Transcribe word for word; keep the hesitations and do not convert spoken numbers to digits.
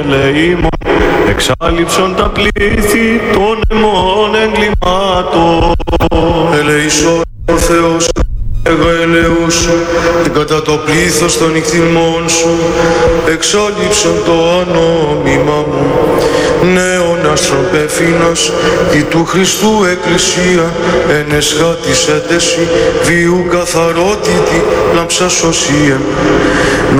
ελεήμων, εξάλληψον τα πλήθη των αιμών εγκλημάτων. Ελεησόν ο Θεός, εγώ ελεούσου, και κατά το πλήθος των νυχθυμών σου, εξάλληψον το ανόμημα μου. Νέον άστρον πέφυνος, η του Χριστού Εκκλησία, εν εσχάτης έντεση, βίου καθαρότητη, λάμψα σωσίεμ.